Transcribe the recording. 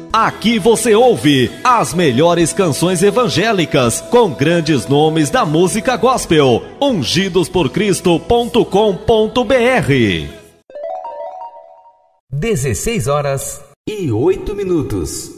Aqui você ouve as melhores canções evangélicas com grandes nomes da música gospel. ungidosporcristo.com.br. 16 horas e 8 minutos.